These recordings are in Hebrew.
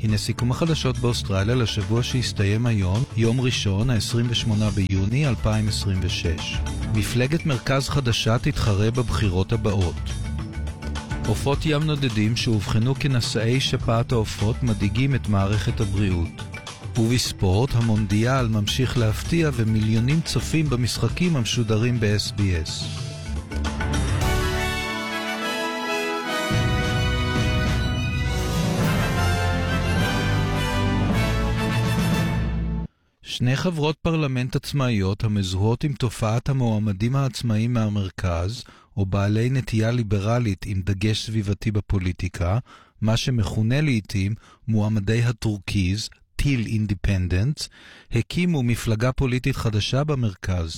הנה סיכום החדשות באוסטרליה לשבוע שהסתיים היום, יום ראשון, ה-28 ביוני 2026. מפלגת מרכז חדשה תתחרה בבחירות הבאות. עופות ים נודדים שהובחנו כנשאי שפעת העופות מדאיגים את מערכת הבריאות. ובספורט, המונדיאל ממשיך להפתיע ומיליונים צופים במשחקים המשודרים ב-SBS. שני חברות פרלמנט עצמאיות המזוהות עם תופעת המועמדים העצמאיים מהמרכז, או בעלי נטייה ליברלית עם דגש סביבתי בפוליטיקה, מה שמכונה לעתים מועמדי הטורקיז, טיל אינדיפנדנטס, הקימו מפלגה פוליטית חדשה במרכז.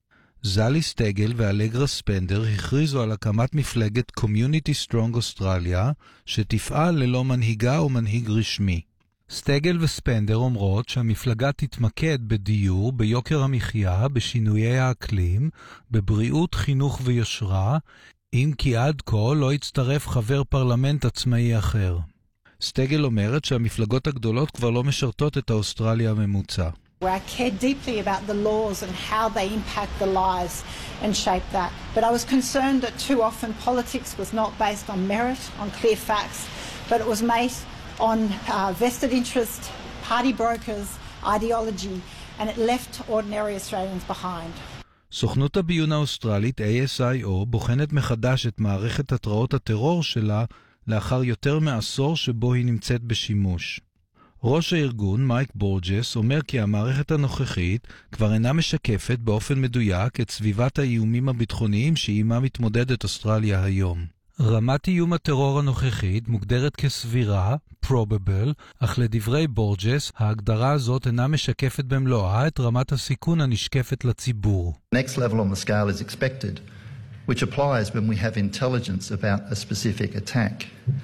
זלי סטגל ואלגרה ספנדר הכריזו על הקמת מפלגת Community Strong Australia, שתפעל ללא מנהיגה או מנהיג רשמי. סטגל וספנדר אומרות שהמפלגה תתמקד בדיור, ביוקר המחיה, בשינויי האקלים, בבריאות, חינוך ויושרה, אם כי עד כה לא יצטרף חבר פרלמנט עצמאי אחר. סטגל אומרת שהמפלגות הגדולות כבר לא משרתות את האוסטרליה הממוצע. I care deeply about the laws and how they impact the lives and shape that. But I was concerned that too often politics was not based on merit, on clear facts, but it was based on vested interest, party brokers, ideology, and it left ordinary Australians behind. סוכנות הביון האוסטרלית ASIO בוחנת מחדש את מערכת התראות הטרור שלה לאחר יותר מעשור שבו היא נמצאת בשימוש. ראש הארגון, מייק בורג'ס, אומר כי המערכת הנוכחית כבר אינה משקפת באופן מדויק את סביבת האיומים הביטחוניים שעימה מתמודדת אוסטרליה היום. רמת איום הטרור הנוכחית מוגדרת כסבירה, probable, אך לדברי בורג'ס, ההגדרה הזאת אינה משקפת במלואה את רמת הסיכון הנשקפת לציבור. Next level on the scale is expected, which applies when we have intelligence about a specific attack.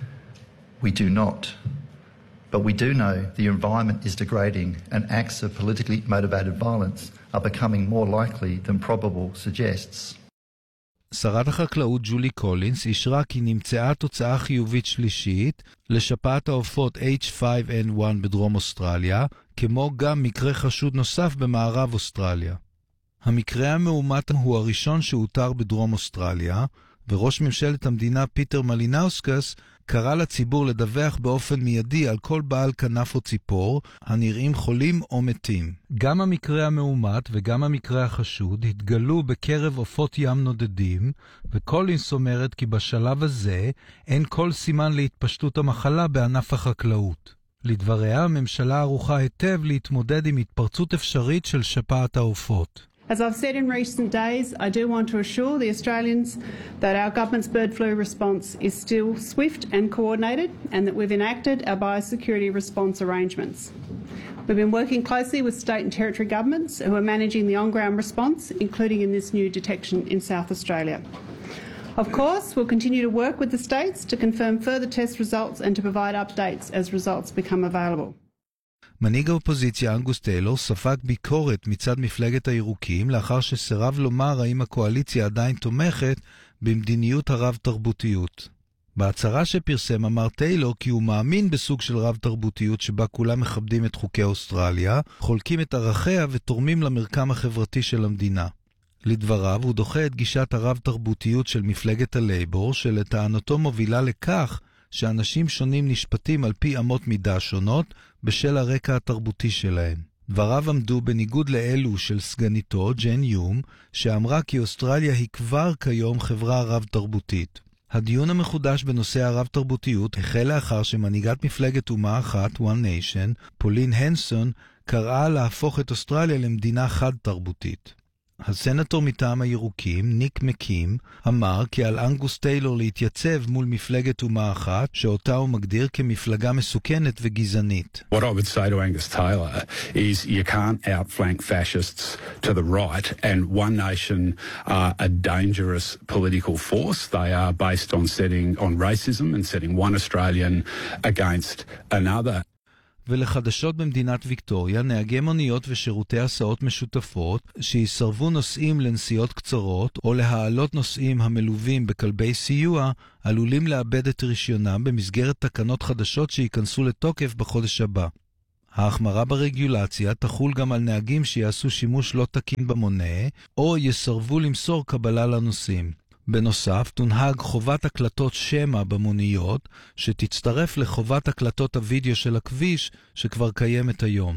We do not. But we do know the environment is degrading and acts of politically motivated violence are becoming more likely than probable suggests. שרת החקלאות ג'ולי קולינס אישרה כי נמצאה תוצאה חיובית שלישית לשפעת העופות H5N1 בדרום אוסטרליה, כמו גם מקרה חשוד נוסף במערב אוסטרליה. המקרה המאומת הוא הראשון שאותר בדרום אוסטרליה, וראש ממשלת המדינה פיטר מלינאוסקס קרא לציבור לדווח באופן מיידי על כל בעל כנף או ציפור הנראים חולים או מתים. גם המקרה המאומת וגם המקרה החשוד התגלו בקרב עופות ים נודדים, וקולינס אומרת כי בשלב הזה אין כל סימן להתפשטות המחלה בענף החקלאות. לדבריה, הממשלה ערוכה היטב להתמודד עם התפרצות אפשרית של שפעת העופות. As I've said in recent days, I do want to assure the Australians that our government's bird flu response is still swift and coordinated, and that we've enacted our biosecurity response arrangements. We've been working closely with state and territory governments who are managing the on-ground response, including in this new detection in South Australia. Of course, we'll continue to work with the states to confirm further test results and to provide updates as results become available. מנהיג האופוזיציה אנגוס טיילור ספג ביקורת מצד מפלגת הירוקים לאחר שסירב לומר האם הקואליציה עדיין תומכת במדיניות הרב-תרבותיות. בהצהרה שפרסם אמר טיילור כי הוא מאמין בסוג של רב-תרבותיות שבה כולם מכבדים את חוקי אוסטרליה, חולקים את ערכיה ותורמים למרקם החברתי של המדינה. לדבריו הוא דוחה את גישת הרב-תרבותיות של מפלגת הלייבור שלטענתו מובילה לכך שאנשים שונים נשפטים על פי אמות מידה שונות בשל הרקע התרבותי שלהם. דבריו עמדו בניגוד לאלו של סגניתו, ג'ן יום, שאמרה כי אוסטרליה היא כבר כיום חברה רב-תרבותית. הדיון המחודש בנושא הרב-תרבותיות החל לאחר שמנהיגת מפלגת אומה אחת, One Nation, פולין הנסון, קראה להפוך את אוסטרליה למדינה חד-תרבותית. הסנטור מטעם הירוקים, ניק מקים, אמר כי על אנגוס טיילור להתייצב מול מפלגת אומה אחת, שאותה הוא מגדיר כמפלגה מסוכנת וגזענית. What I would say to Angus Taylor is you can't outflank fascists to the right, and One Nation are a dangerous political force. They are based on racism and setting one Australian against another. ולחדשות במדינת ויקטוריה, נהגי מוניות ושירותי הסעות משותפות שיסרבו נוסעים לנסיעות קצרות או להעלות נוסעים המלווים בכלבי סיוע עלולים לאבד את רישיונם במסגרת תקנות חדשות שייכנסו לתוקף בחודש הבא. ההחמרה ברגולציה תחול גם על נהגים שיעשו שימוש לא תקין במונה או יסרבו למסור קבלה לנוסעים. בנוסף, תונהג חובת הקלטות שמע במוניות, שתצטרף לחובת הקלטות הוידאו של הכביש, שכבר קיימת היום.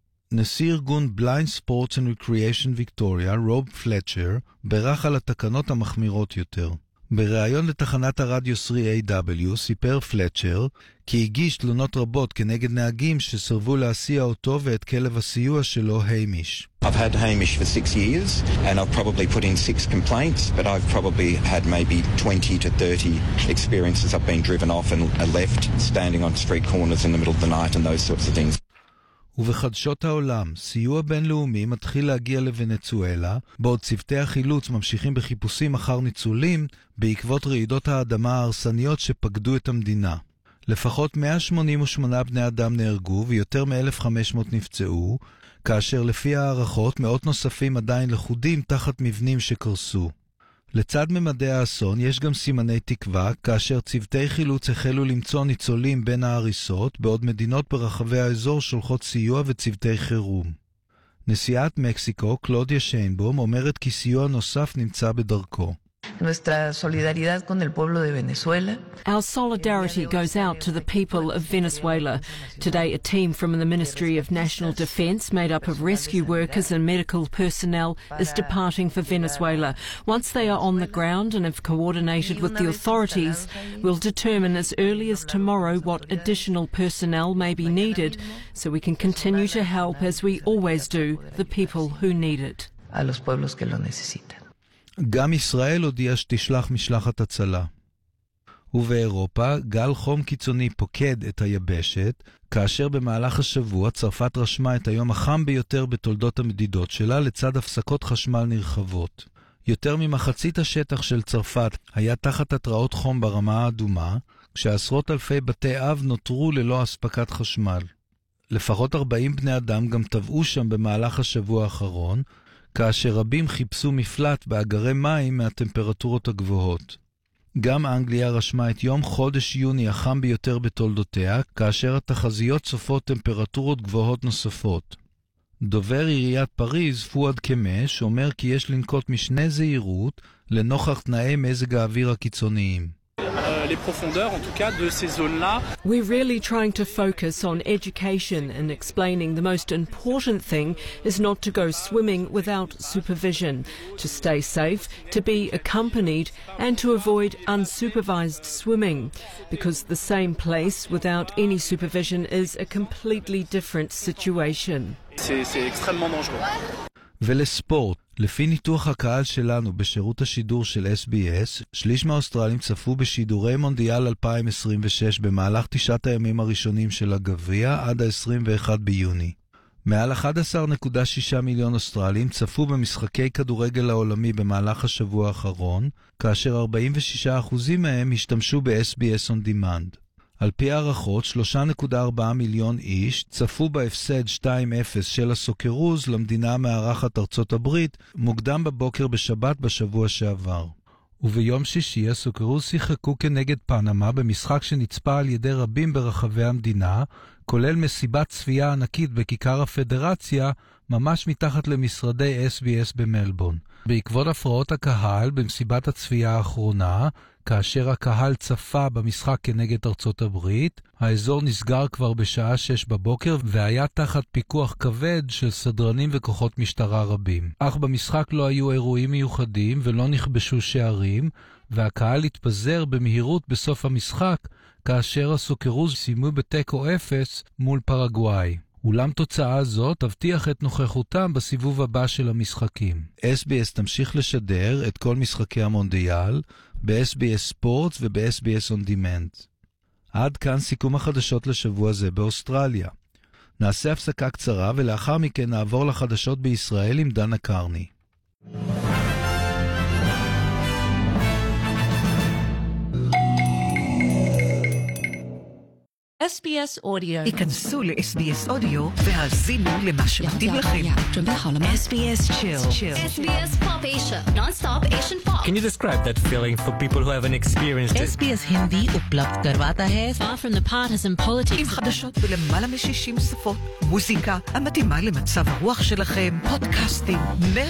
נשיא ארגון Blind Sports and Recreation Victoria, רוב פלצ'ר, בירך על התקנות המחמירות יותר. בריאיון לתחנת הרדיו 3AW סיפר פלצ'ר כי הגיש תלונות רבות כנגד נהגים שסרבו להסיע אותו ואת כלב הסיוע שלו, היימיש. I've had Hamish for 6 years and I've probably put in 6 complaints, but I've probably had maybe 20 to 30 experiences I've been driven off and left standing on street corners in the middle of the night and those sorts of things. ובחדשות העולם, סיוע בינלאומי מתחיל להגיע לוונצואלה, בעוד צוותי החילוץ ממשיכים בחיפושים אחר ניצולים בעקבות רעידות האדמה ההרסניות שפקדו את המדינה. לפחות 188 בני אדם נהרגו ויותר מ-1,500 נפצעו, כאשר לפי הערכות מאות נוספים עדיין לכודים תחת מבנים שקרסו. לצד ממדי האסון יש גם סימני תקווה, כאשר צוותי חילוץ החלו למצוא ניצולים בין ההריסות, בעוד מדינות ברחבי האזור שולחות סיוע וצוותי חירום. נשיאת מקסיקו, קלודיה שיינבום, אומרת כי סיוע נוסף נמצא בדרכו. Nuestra solidaridad con el pueblo de Venezuela. Our solidarity goes out to the people of Venezuela. Today, a team from the Ministry of National Defense, made up of rescue workers and medical personnel, is departing for Venezuela. Once they are on the ground and have coordinated with the authorities, we'll determine as early as tomorrow what additional personnel may be needed, so we can continue to help, as we always do, the people who need it. A los pueblos que lo necesitan. גם ישראל הודיעה שתשלח משלחת הצלה. ובאירופה, גל חום קיצוני פוקד את היבשת, כאשר במהלך השבוע צרפת רשמה את היום החם ביותר בתולדות המדידות שלה לצד הפסקות חשמל נרחבות. יותר ממחצית השטח של צרפת היה תחת התראות חום ברמה האדומה, כשעשרות אלפי בתי אב נותרו ללא הספקת חשמל. לפחות 40 בני אדם גם טבעו שם במהלך השבוע האחרון, כאשר רבים חיפשו מפלט באגרי מים מהטמפרטורות הגבוהות. גם אנגליה רשמה את יום חודש יוני החם ביותר בתולדותיה, כאשר התחזיות צופות טמפרטורות גבוהות נוספות. דובר עיריית פריז, פואד קמש, אומר כי יש לנקוט משנה זהירות לנוכח תנאי מזג האוויר הקיצוניים. Les profondeurs, en tout cas, de ces zones-là. We're really trying to focus on education and explaining the most important thing is not to go swimming without supervision, to stay safe, to be accompanied, and to avoid unsupervised swimming, because the same place without any supervision is a completely different situation. C'est extrêmement dangereux. ולספורט, לפי ניתוח הקהל שלנו בשירות השידור של SBS, שליש מהאוסטרלים צפו בשידורי מונדיאל 2026 במהלך 9 הימים הראשונים של הגביע עד ה-21 ביוני. מעל 11.6 מיליון אוסטרלים צפו במשחקי כדורגל העולמי במהלך השבוע האחרון, כאשר 46% מהם השתמשו ב-SBS On Demand. על פי הערכות, 3.4 מיליון איש צפו בהפסד 2-0 של הסוקרוז למדינה מארחת ארצות הברית מוקדם בבוקר בשבת בשבוע שעבר. וביום שישי הסוקרוז שיחקו כנגד פנמה במשחק שנצפה על ידי רבים ברחבי המדינה, כולל מסיבת צפייה ענקית בכיכר הפדרציה, ממש מתחת למשרדי SBS במלבורן. בעקבות הפרעות הקהל במסיבת הצפייה האחרונה, כאשר הקהל צפה במשחק כנגד ארצות הברית, האזור נסגר כבר בשעה 6 בבוקר והיה תחת פיקוח כבד של סדרנים וכוחות משטרה רבים. אך במשחק לא היו אירועים מיוחדים ולא נכבשו שערים, והקהל התפזר במהירות בסוף המשחק, כאשר הסוקרוז סיימו בתיקו 0 מול פרגוואי. אולם תוצאה זו תבטיח את נוכחותם בסיבוב הבא של המשחקים. SBS תמשיך לשדר את כל משחקי המונדיאל ב-SBS Sports וב-SBS On Demand. עד כאן סיכום החדשות לשבוע זה באוסטרליה. נעשה הפסקה קצרה ולאחר מכן נעבור לחדשות בישראל עם דנה קרני. SBS Audio. היכנסו ל-SBS אודיו והאזינו למה שמתאים לכם. SBS Chill. SBS Pop Asia. Non-stop Asian pop. Can you describe that feeling for people who haven't experienced it? SBS Hindi उपलब्ध करवाता है. Far from the partisan politics. עם חדשות בלמעלה מ-60 שפות, מוזיקה המתאימה למצב הרוח שלכם, פודקאסטים,